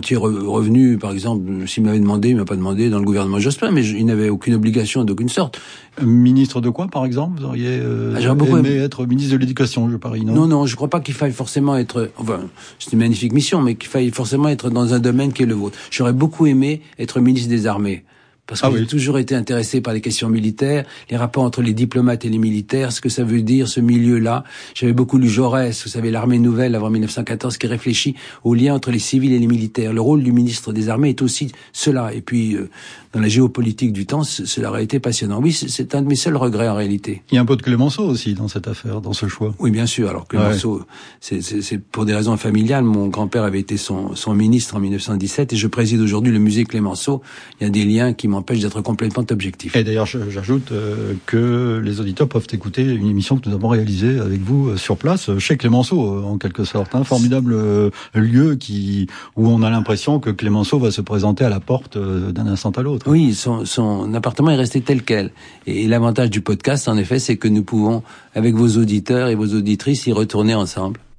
amitié revenue, par exemple, s'il m'avait demandé, il m'a pas demandé dans le gouvernement Jospin, mais il n'avait aucune obligation d'aucune sorte. Ministre de quoi, par exemple? Vous auriez aimé être ministre de l'Éducation, je parie, non? Non, je crois pas qu'il faille forcément être... Enfin, c'est une magnifique mission, mais qu'il faille forcément être dans un domaine qui est le vôtre. J'aurais beaucoup aimé être ministre des Armées. Parce que j'ai toujours été intéressé par les questions militaires, les rapports entre les diplomates et les militaires, ce que ça veut dire, ce milieu-là. J'avais beaucoup lu Jaurès, vous savez, l'Armée nouvelle avant 1914, qui réfléchit au lien entre les civils et les militaires. Le rôle du ministre des Armées est aussi cela. Et puis, dans la géopolitique du temps, cela aurait été passionnant. Oui, c'est un de mes seuls regrets en réalité. Il y a un peu de Clémenceau aussi dans cette affaire, dans ce choix. Oui, bien sûr. Alors Clémenceau, c'est pour des raisons familiales. Mon grand-père avait été son ministre en 1917 et je préside aujourd'hui le musée Clémenceau. Il y a des liens qui m'empêche d'être complètement objectif. Et d'ailleurs, j'ajoute que les auditeurs peuvent écouter une émission que nous avons réalisée avec vous sur place, chez Clémenceau, en quelque sorte. Un formidable lieu où on a l'impression que Clémenceau va se présenter à la porte d'un instant à l'autre. Oui, son appartement est resté tel quel. Et l'avantage du podcast, en effet, c'est que nous pouvons, avec vos auditeurs et vos auditrices, y retourner ensemble.